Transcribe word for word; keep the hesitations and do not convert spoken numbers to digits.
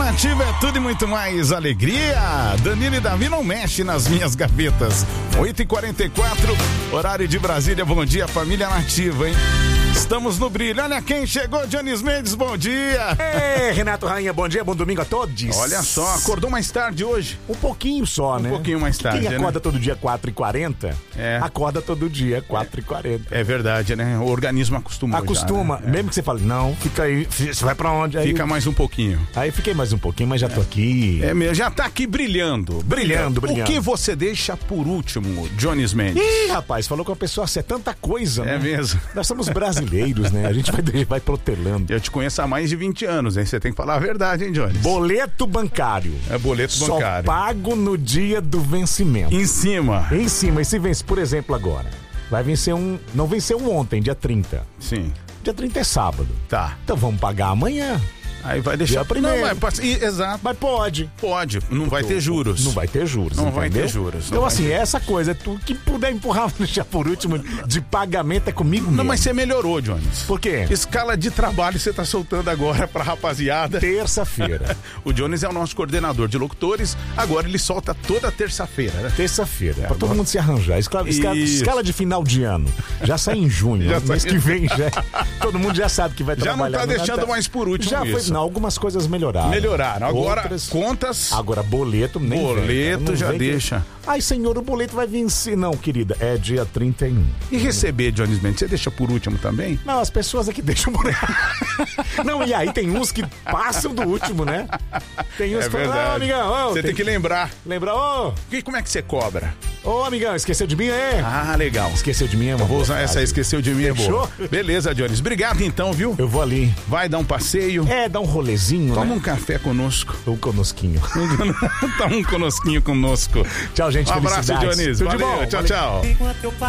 Nativa é tudo e muito mais alegria. Danilo e Davi não mexe nas minhas gavetas. oito e quarenta e quatro, horário de Brasília. Bom dia, família Nativa, hein? Estamos no brilho. Olha quem chegou, Jones Mendes, bom dia. É, Renato Rainha, bom dia, bom domingo a todos. Olha só, acordou mais tarde hoje? Um pouquinho só, um né? Um pouquinho mais tarde, Quem acorda né? todo dia quatro e quarenta, é. acorda todo dia quatro e quarenta. É verdade, né? O organismo acostumou Acostuma, já, né? Mesmo que você fale, não, fica aí, você vai pra onde? Aí, fica mais um pouquinho. Aí fiquei mais um pouquinho, mas já tô aqui. É mesmo, já tá aqui brilhando. Brilhando, brilhando. O que você deixa por último, Jones Mendes? Ih, rapaz, falou com a pessoa, assim, é tanta coisa, né? É mesmo. Nós somos brasileiros, né? A gente vai, vai protelando. Eu te conheço há mais de vinte anos, hein? Você tem que falar a verdade, hein, Jones? Boleto bancário. É boleto Só bancário. pago no dia do vencimento. Em cima. Em cima. E se vence, por exemplo, agora, vai vencer um... Não venceu um ontem, dia trinta. Sim. Dia trinta é sábado. Tá. Então vamos pagar amanhã. Aí vai deixar... Dia primeiro. Não, mas, exato. Mas pode. Pode. Não vai ter juros. Não vai ter juros, Não entendeu? vai ter juros. Então, assim, ter... essa coisa, tu que puder empurrar deixar por último de pagamento é comigo mesmo. Não, mas você melhorou, Jones. Por quê? Escala de trabalho você tá soltando agora pra rapaziada. Terça-feira. O Jones é o nosso coordenador de locutores. Agora ele solta toda terça-feira, né? Terça-feira. É, pra agora... todo mundo se arranjar. Escala, escala, escala de final de ano. Já sai em junho. Já mês sai... que vem já. Todo mundo já sabe que vai já trabalhar. Já não tá deixando mais por último já isso. Foi, não, algumas coisas melhoraram. Melhoraram. Agora, outras... contas... Agora, boleto nem Boleto vem, já vem deixa. Que... Ai, senhor, o boleto vai vencer. Não, querida, é dia trinta e um. E receber, Jones Mendes, você deixa por último também? Não, as pessoas aqui deixam por... Não, e aí tem uns que passam do último, né? Tem uns é que falam, verdade. oh, amigão, oh, você tem... tem que lembrar. Lembrar, ô. Oh. E como é que você cobra? Ô, oh, amigão, esqueceu de mim, é? Ah, legal. Esqueceu de mim, é uma Vou boa usar frase. essa, esqueceu de mim, é boa. Fechou? Beleza, Jones. Obrigado então, viu? Eu vou ali. Vai dar um passeio. É, dá um rolezinho, Toma né? um café conosco. Um conosquinho. Toma um conosquinho conosco. Tchau, gente. Um abraço, Jones. Tudo Valeu. de bom. Tchau, tchau.